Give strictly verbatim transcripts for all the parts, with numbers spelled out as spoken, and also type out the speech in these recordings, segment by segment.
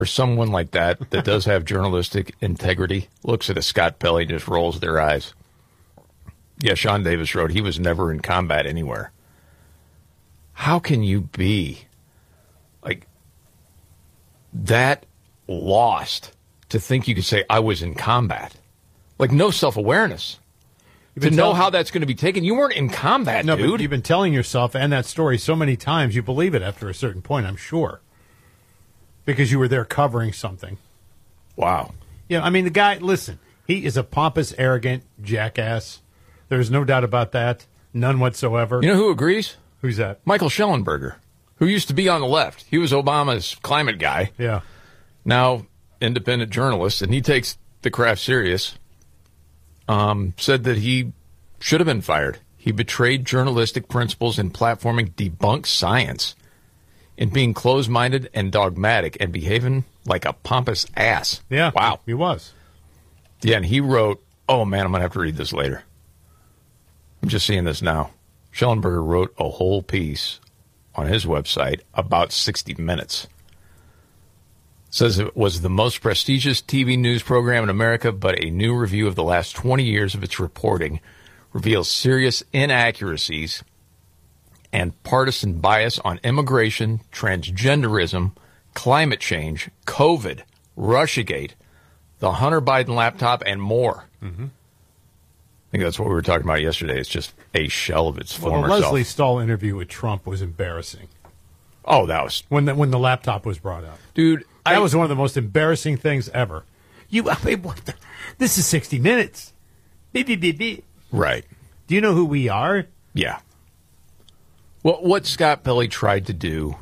or someone like that that does have journalistic integrity looks at a Scott Pelley and just rolls their eyes. Yeah, Sean Davis wrote he was never in combat anywhere. How can you be like that lost to think you could say I was in combat? Like no self-awareness. To know telling, how that's going to be taken. You weren't in combat, no, dude. But you've been telling yourself and that story so many times you believe it after a certain point, I'm sure. Because you were there covering something. Wow. Yeah, I mean, the guy, listen, he is a pompous, arrogant jackass. There's no doubt about that. None whatsoever. You know who agrees? Who's that? Michael Schellenberger, who used to be on the left. He was Obama's climate guy. Yeah. Now, independent journalist, and he takes the craft serious. Um, said that he should have been fired. He betrayed journalistic principles in platforming debunked science, in being closed-minded and dogmatic, and behaving like a pompous ass. Yeah. Wow. He was. Yeah, and he wrote, oh, man, I'm going to have to read this later. I'm just seeing this now. Schellenberger wrote a whole piece on his website about sixty minutes. Says it was the most prestigious T V news program in America, but a new review of the last twenty years of its reporting reveals serious inaccuracies and partisan bias on immigration, transgenderism, climate change, COVID, Russiagate, the Hunter Biden laptop, and more. Mm-hmm. I think that's what we were talking about yesterday. It's just a shell of its well, former the Leslie self. Stahl interview with Trump was embarrassing. Oh, that was... When the, when the laptop was brought up. Dude, That I, was one of the most embarrassing things ever. You, I mean, what the, this is sixty minutes. Beep, beep, beep, beep. Right. Do you know who we are? Yeah. Well, what Scott Pelley tried to do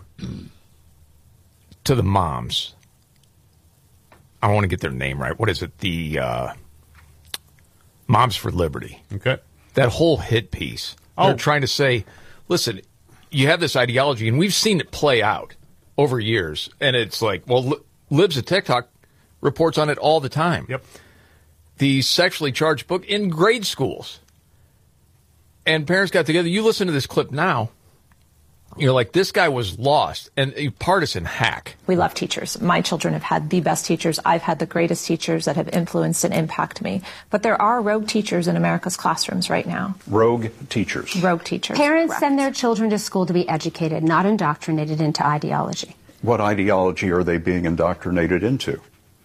to the moms, I don't want to get their name right. What is it? The uh, Moms for Liberty. Okay. That whole hit piece. Oh. They're trying to say, listen, you have this ideology, and we've seen it play out over years. And it's like, well, Libs of TikTok reports on it all the time. Yep. The sexually charged book in grade schools. And parents got together. You listen to this clip now. You're like, this guy was lost and a partisan hack. We love teachers. My children have had the best teachers. I've had the greatest teachers that have influenced and impacted me. But there are rogue teachers in America's classrooms right now. Rogue teachers. Rogue teachers. Parents Correct. send their children to school to be educated, not indoctrinated into ideology. What ideology are they being indoctrinated into?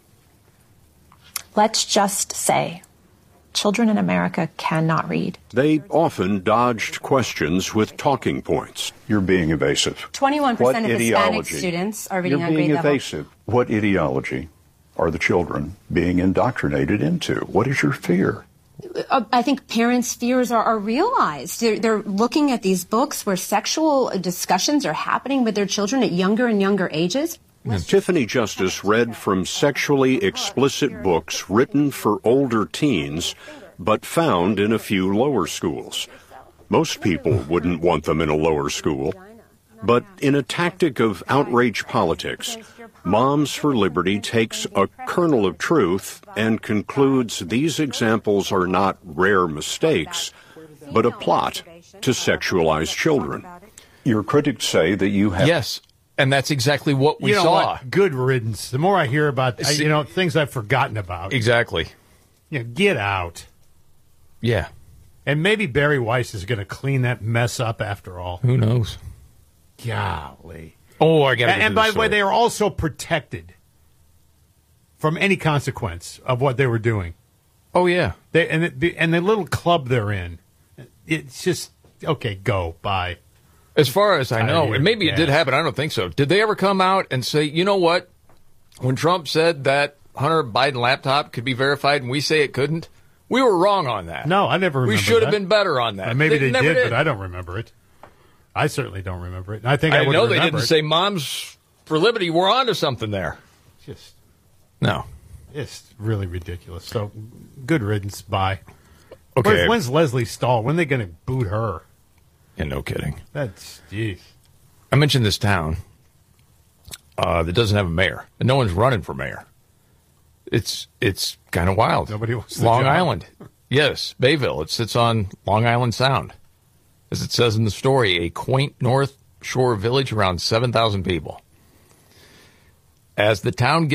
Let's just say children in America cannot read. They often dodged questions with talking points. You're being evasive. twenty-one percent What of Hispanic ideology? students are reading You're on being grade level. evasive. What ideology are the children being indoctrinated into? What is your fear? Uh, I think parents' fears are, are realized. They're, they're looking at these books where sexual discussions are happening with their children at younger and younger ages. Tiffany Justice read from sexually explicit books written for older teens, but found in a few lower schools. Most people wouldn't want them in a lower school. But in a tactic of outrage politics, Moms for Liberty takes a kernel of truth and concludes these examples are not rare mistakes, but a plot to sexualize children. Your critics say that you have... Yes, and that's exactly what we you know saw. What? Good riddance. The more I hear about, I, you know, things I've forgotten about. Exactly. You know, get out. Yeah. And maybe Barry Weiss is going to clean that mess up after all. Who knows? Golly. Oh, I got to And, and by the way, they are also protected from any consequence of what they were doing. Oh, yeah. They and the, and the little club they're in, it's just, okay, go, bye. As far as I know, and maybe Yeah. it did happen, I don't think so. Did they ever come out and say, you know what? When Trump said that Hunter Biden laptop could be verified and we say it couldn't, we were wrong on that. No, I never remember We should have that. been better on that. Uh, maybe they, never did, but I don't remember it. I certainly don't remember it. I think I, I would know they remember didn't it. say Moms for Liberty were onto something there. Just, No. it's really ridiculous. So, good riddance. Bye. Okay. Where's, when's Leslie Stahl? When are they going to boot her? Yeah, no kidding. That's, geez. I mentioned this town uh, that doesn't have a mayor, and no one's running for mayor. It's it's kind of wild. Nobody wants the Long job. Island. Yes, Bayville. It sits on Long Island Sound. As it says in the story, a quaint North Shore village around seven thousand people. As the town